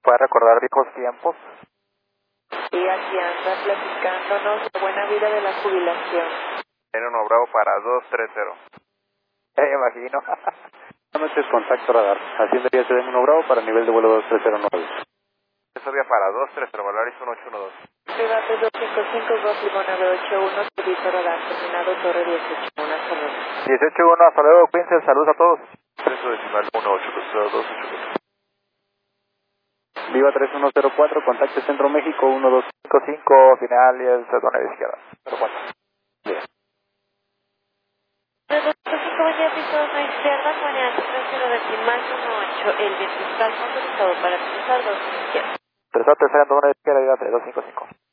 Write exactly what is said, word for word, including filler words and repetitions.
¿Puede recordar viejos tiempos? Y aquí anda platicándonos la buena vida de la jubilación. N uno Bravo para dos tres cero. Me imagino. Nuevamente contacto radar. Hacienda I S D uno Bravo para nivel de vuelo dos tres cero nueve. Eso vía para dos tres cero, Volaris uno ocho uno dos. Debate dos cinco cinco dos nueve ocho uno, servicio radar, terminado Torre dieciocho uno, hasta luego. dieciocho uno, hasta luego, Quince, saludos a todos. Preso decimal uno ocho dos cero dos ocho dos. Viva tres uno cero cuatro, contacte Centro México uno dos cinco cinco, final y el zona de izquierda. cero cuatro. De dos cinco cinco, buen piso dos izquierda, coordinante tres cero decimal uno ocho, el viento está autorizado para cruzar dos izquierda. Tercera, tercera, zona de izquierda, y dos cinco cinco.